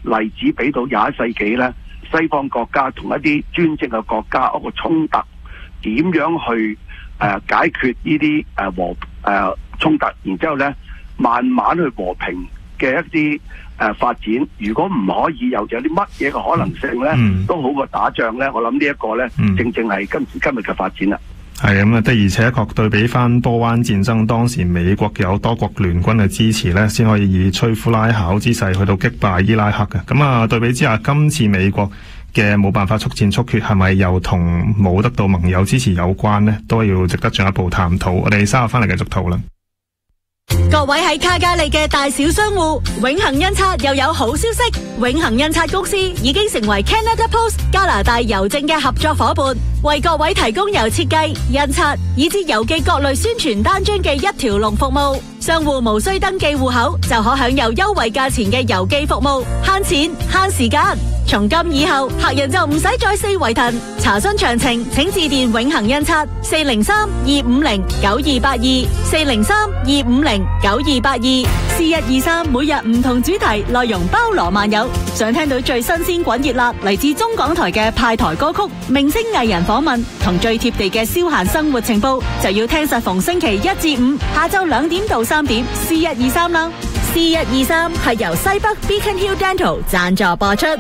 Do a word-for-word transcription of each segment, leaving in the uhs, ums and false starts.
例子俾到廿一世紀咧，西方國家同一啲專政嘅國家一個衝突，點樣去誒、呃、解決呢啲誒和誒衝突，然之後咧慢慢去和平嘅一啲誒、呃、發展。如果唔可以有有啲乜嘢嘅可能性咧，嗯、都好過打仗咧。我諗呢一個咧，嗯、正正係今時今日嘅發展啦。 係咁啊，的而且確對比翻波灣戰爭，當時美國有多國聯軍嘅支持呢，先可以以摧枯拉朽之勢去到擊敗伊拉克嘅。咁啊，對比之下，今次美國嘅冇辦法速戰速決，係咪又同冇得到盟友支持有關呢？都要值得進一步探討。我哋稍後翻嚟繼續討論。 各位喺卡加利嘅大小商戶，永恒印刷又有好消息，永恒印刷公司已經成為 Canada Post 加拿大郵政嘅合作伙伴，為各位提供由設計、印刷以至郵寄各類宣傳單張嘅一條龍服務。商戶無需登記戶口，就可享有優惠價錢嘅郵寄服務，慳錢慳時間。從今以後，客人就唔使再四圍騰。查詢詳情，請致電永恒印刷四零三二五零九二八二四零三二五零九二八二。四一二三每日唔同主題，內容包羅萬有。想聽到最新鮮滾熱辣嚟自中港台嘅派台歌曲、明星藝人訪問同最貼地嘅消閒生活情報，就要聽實逢星期一至五下晝兩點到三點。四一二三啦，四一二三係由西北 Beacon Hill Dental 贊助播出。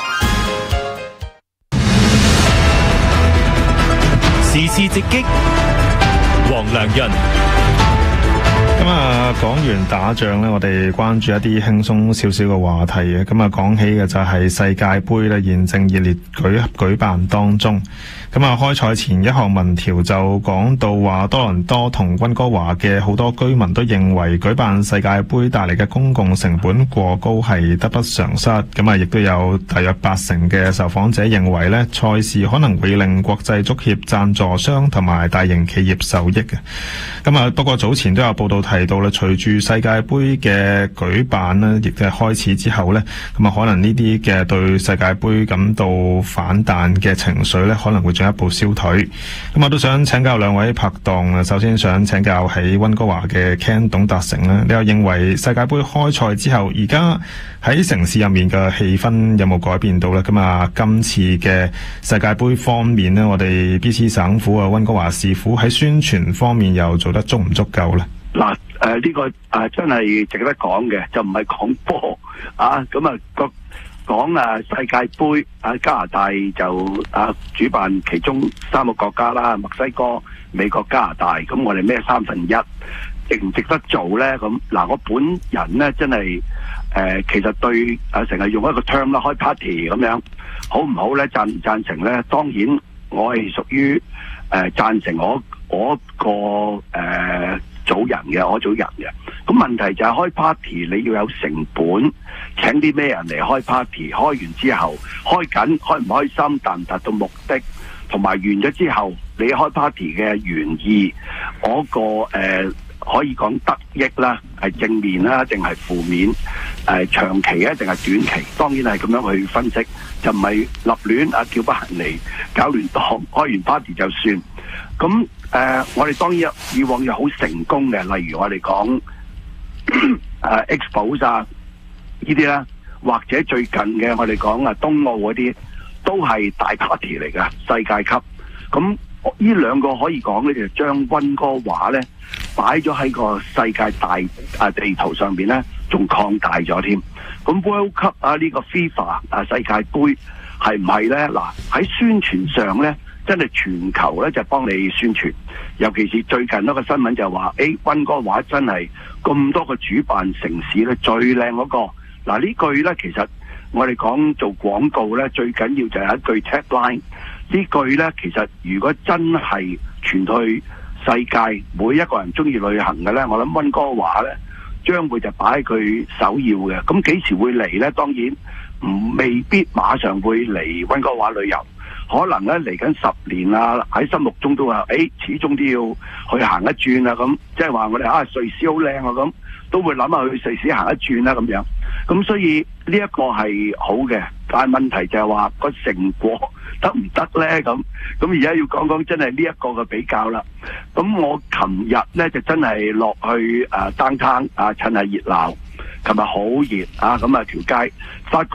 時事直擊，黃良潤。 咁啊，講完打仗呢，我哋關注一啲輕鬆少少嘅話題嘅。咁啊，講起嘅就係世界盃咧，現正熱烈舉舉辦當中。咁啊，開賽前一項民調就講到話，多倫多同溫哥華嘅好多居民都認為舉辦世界盃帶嚟嘅公共成本過高，係得不償失。咁啊，亦都有大約八成嘅受訪者認為呢，賽事可能會令國際足協贊助商同埋大型企業受益嘅。咁啊，不過早前都有報道提到啦，隨住世界盃嘅舉辦呢，亦都係開始之後呢，咁啊，可能呢啲嘅對世界盃感到反彈嘅情緒呢，可能會進一步消退。咁我都想請教兩位拍檔啊，首先想請教喺溫哥華嘅 Ken 董達成啦，你又認為世界盃開賽之後，而家喺城市入面嘅氣氛有冇改變到呢？咁啊，今次嘅世界盃方面呢，我哋 B C 省府啊、溫哥華市府喺宣傳方面又做得足唔足夠呢？ 嗱，誒呢個誒真係值得講嘅，就唔係講波啊，咁啊個。講啊世界盃啊，加拿大就啊主辦其中三個國家啦，墨西哥、美國、加拿大。咁我哋咩三分一，值唔值得做呢？咁嗱，我本人呢，真係誒、呃，其實對啊成日用一個 term 啦，開 party 咁樣，好唔好呢？贊唔贊成呢？當然我係屬於誒贊成我我個誒、呃、組人嘅，我組人嘅。咁問題就係開 party 你要有成本，請啲咩人嚟開 party？ 開完之後開緊開唔開心，達唔達到目的，同埋完咗之後你開 party 嘅原意，嗰、那個誒、呃、可以講得益啦，係正面啦，定係負面？誒、呃、長期咧定係短期？當然係咁樣去分析，就唔係立亂啊叫班人嚟搞亂檔，開完 party 就算。咁誒、呃，我哋當然以往有好成功嘅，例如我哋講。誒、uh, Expo 啊，呢啲啦，或者最近嘅我哋講啊冬奧嗰啲，都係大 party 嚟噶，世界級。咁呢兩個可以講咧，就將溫哥華咧擺咗喺個世界大啊地圖上邊咧，仲擴大咗添。咁 World Cup 啊，呢、這個 FIFA 啊世界盃係唔係咧？嗱，喺宣傳上咧，真係全球咧就幫你宣傳。尤其是最近一個新聞就話，誒、欸、溫哥華真係咁多個主辦城市咧最靚嗰個。嗱，呢句咧其實我哋講做廣告咧最緊要就係一句 tagline。呢句咧其實如果真係傳去世界，每一個人中意旅行嘅咧，我諗溫哥華咧將會就擺喺佢首要嘅。咁幾時會嚟咧？當然唔未必馬上會嚟溫哥華旅遊。可能咧嚟緊十年啊，喺心目中都話，誒、欸，始終都要去行一轉啊，咁即係話我哋啊瑞士好靚啊，咁都會諗下去瑞士行一轉啦，咁樣。咁所以呢一個係好嘅，但係問題就係話個成果得唔得咧？咁咁而家要講講真係呢一個嘅比較啦。咁我琴日咧就真係落去誒 downtown 啊，趁下熱鬧。琴日好熱啊，咁啊條街發覺。